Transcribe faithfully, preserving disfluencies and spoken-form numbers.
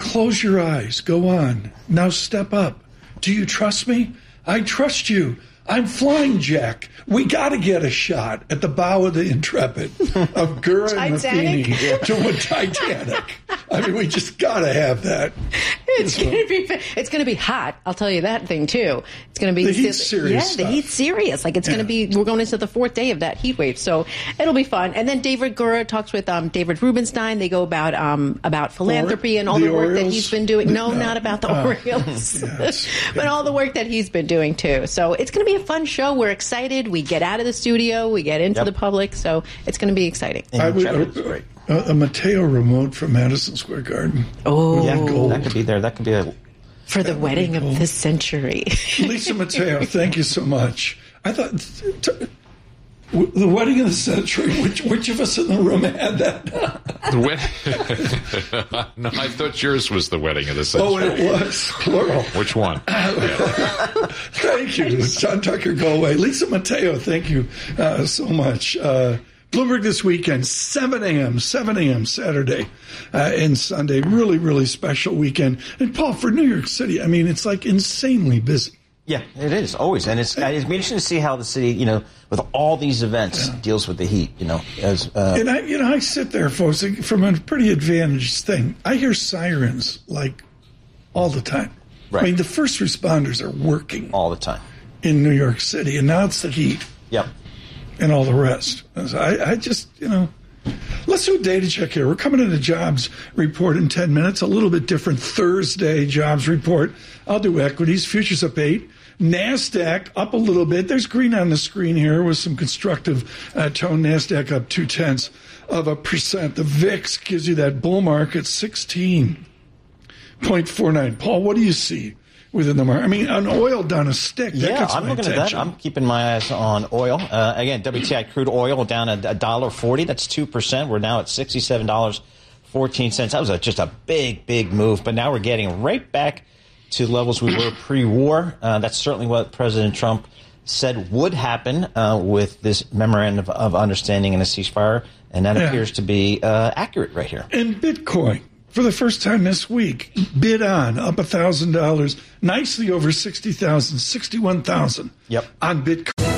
close your eyes. Go on. Now step up. Do you trust me? I trust you. I'm flying, Jack. We got to get a shot at the bow of the Intrepid of Gura and Matheny doing Titanic. I mean, we just got to have that. It's going to be it's going to be hot. I'll tell you that thing too. It's going to be the heat's serious. Yeah, stuff. the heat's serious. Like it's yeah. going to be. We're going into the fourth day of that heat wave, so it'll be fun. And then David Gura talks with um, David Rubenstein. They go about um, about philanthropy or, and all the, the work that he's been doing. No, no. not about the uh, Orioles, yes. but all the work that he's been doing too. So it's going to be a fun show. We're excited. We get out of the studio. We get into yep. the public. So it's going to be exciting. I would, uh, uh, a Mateo remote from Madison Square Garden. Oh, yeah, gold. That could be there. That could be a for the wedding of the century. Lisa Mateo, thank you so much. I thought t- w- the wedding of the century. Which which of us in the room had that? The wed- no, I thought yours was the wedding of the century. Oh, it was plural. Which one? Thank you, John Tucker. Go away, Lisa Mateo. Thank you uh, so much. Uh, Bloomberg this weekend, seven a.m., seven a.m. Saturday uh, and Sunday. Really, really special weekend. And, Paul, for New York City, I mean, it's like insanely busy. Yeah, it is, always. And it's, it's interesting to see how the city, you know, with all these events, yeah. deals with the heat, you know. as uh, And, I, you know, I sit there, folks, from a pretty advantaged thing. I hear sirens, like, all the time. Right. I mean, the first responders are working. All the time. In New York City. And now it's the heat. Yep. And all the rest. I, I just, you know, let's do a data check here. We're coming into jobs report in ten minutes, a little bit different Thursday jobs report. I'll do equities, futures up eight. NASDAQ up a little bit. There's green on the screen here with some constructive uh, tone. NASDAQ up two tenths of a percent. The V I X gives you that bull market, sixteen point four nine. Paul, what do you see within the market? I mean, an oil down a stick. That yeah, gets I'm my looking attention. at that. I'm keeping my eyes on oil. Uh, again, W T I crude oil down a one dollar forty. That's two percent. We're now at sixty-seven dollars and fourteen cents. That was a, just a big, big move. But now we're getting right back to levels we were pre-war. Uh, that's certainly what President Trump said would happen uh, with this memorandum of, of understanding and a ceasefire. And that yeah. appears to be uh, accurate right here. And Bitcoin. For the first time this week, bid on up one thousand dollars, nicely over sixty thousand, sixty-one thousand yep. on Bitcoin.